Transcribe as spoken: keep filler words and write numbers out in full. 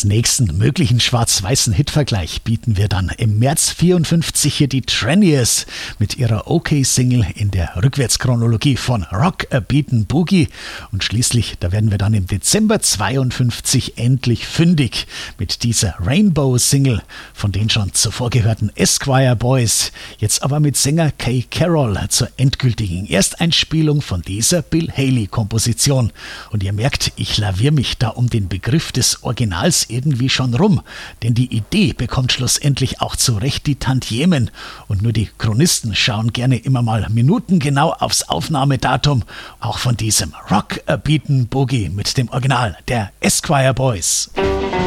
Als nächsten möglichen schwarz-weißen Hitvergleich bieten wir dann im März vierundfünfzig hier die Treniers mit ihrer OK-Single in der Rückwärtschronologie von Rock a Beatin' Boogie. Und schließlich, da werden wir dann im Dezember zweiundfünfzig endlich fündig mit dieser Rainbow-Single von den schon zuvor gehörten Esquire Boys, jetzt aber mit Sänger Kay Carroll zur endgültigen Ersteinspielung von dieser Bill Haley-Komposition. Und ihr merkt, ich laviere mich da um den Begriff des Originals irgendwie schon rum, denn die Idee bekommt schlussendlich auch zu Recht die Tantiemen und nur die Chronisten schauen gerne immer mal minutengenau aufs Aufnahmedatum, auch von diesem Rock a Beatin' Boogie mit dem Original der Esquire Boys.